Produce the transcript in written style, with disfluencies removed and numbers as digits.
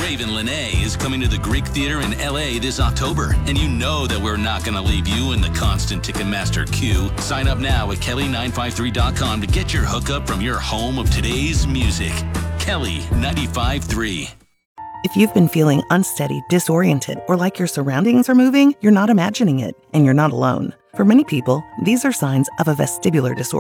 Raven Lenae is coming to the Greek Theater in LA this October, and you know that we're not going to leave you in the constant Ticketmaster queue. Sign up now at Kelly953.com to get your hookup from your home of today's music. Kelly 95.3. If you've been feeling unsteady, disoriented, or like your surroundings are moving, you're not imagining it, and you're not alone. For many people, these are signs of a vestibular disorder.